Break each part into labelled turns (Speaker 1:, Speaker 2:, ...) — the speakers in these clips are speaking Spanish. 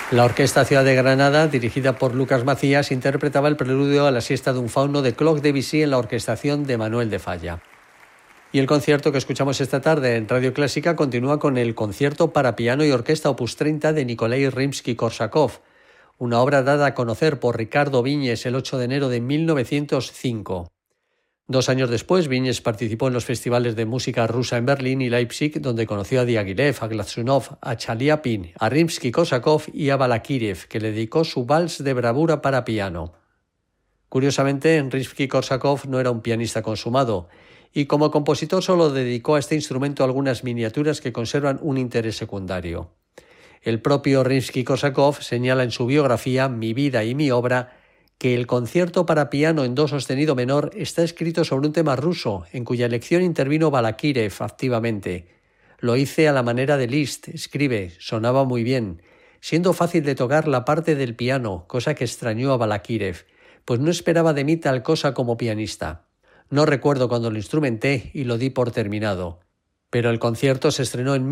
Speaker 1: La Orquesta Ciudad de Granada, dirigida por Lucas Macías, interpretaba el preludio a la siesta de un fauno de Claude Debussy en la orquestación de Manuel de Falla. Y el concierto que escuchamos esta tarde en Radio Clásica continúa con el concierto para piano y orquesta opus 30 de Nikolai Rimsky-Korsakov, una obra dada a conocer por Ricardo Viñes el 8 de enero de 1905. 2 años después, Viñes participó en los festivales de música rusa en Berlín y Leipzig, donde conoció a Diaghilev, a Glazunov, a Chaliapin, a Rimsky-Korsakov y a Balakirev, que le dedicó su vals de bravura para piano. Curiosamente, Rimsky-Korsakov no era un pianista consumado, y como compositor solo dedicó a este instrumento algunas miniaturas que conservan un interés secundario. El propio Rimsky-Korsakov señala en su biografía Mi vida y mi obra que el concierto para piano en do sostenido menor está escrito sobre un tema ruso, en cuya elección intervino Balakirev activamente. Lo hice a la manera de Liszt, escribe, sonaba muy bien, siendo fácil de tocar la parte del piano, cosa que extrañó a Balakirev, pues no esperaba de mí tal cosa como pianista. No recuerdo cuando lo instrumenté y lo di por terminado. Pero el concierto se estrenó en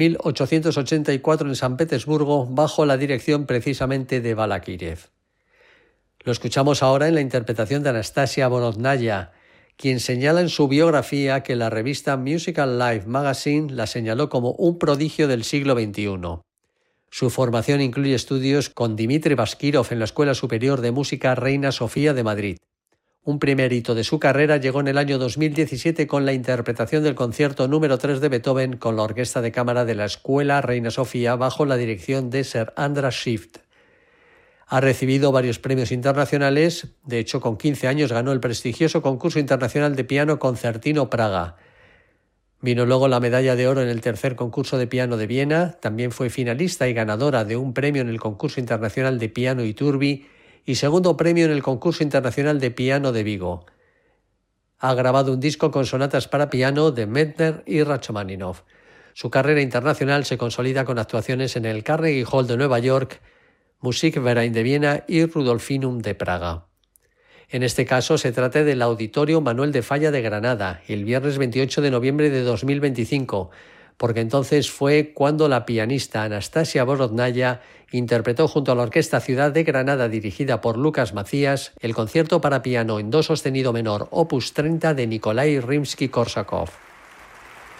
Speaker 1: 1884 en San Petersburgo bajo la dirección precisamente de Balakirev. Lo escuchamos ahora en la interpretación de Anastasia Borodnaya, quien señala en su biografía que la revista Musical Life Magazine la señaló como un prodigio del siglo XXI. Su formación incluye estudios con Dmitri Bashkirov en la Escuela Superior de Música Reina Sofía de Madrid. Un primer hito de su carrera llegó en el año 2017 con la interpretación del concierto número 3 de Beethoven con la Orquesta de Cámara de la Escuela Reina Sofía bajo la dirección de Sir Andras Schiff. Ha recibido varios premios internacionales, de hecho con 15 años ganó el prestigioso concurso internacional de piano Concertino Praga. Vino luego la medalla de oro en el tercer concurso de piano de Viena, también fue finalista y ganadora de un premio en el concurso internacional de piano Iturbi y segundo premio en el concurso internacional de piano de Vigo. Ha grabado un disco con sonatas para piano de Medtner y Rachmaninoff. Su carrera internacional se consolida con actuaciones en el Carnegie Hall de Nueva York, Musikverein de Viena y Rudolfinum de Praga. En este caso se trata del Auditorio Manuel de Falla de Granada, el viernes 28 de noviembre de 2025, porque entonces fue cuando la pianista Anastasia Borodnaya interpretó junto a la Orquesta Ciudad de Granada dirigida por Lucas Macías el concierto para piano en do sostenido menor opus 30 de Nikolai Rimsky-Korsakov.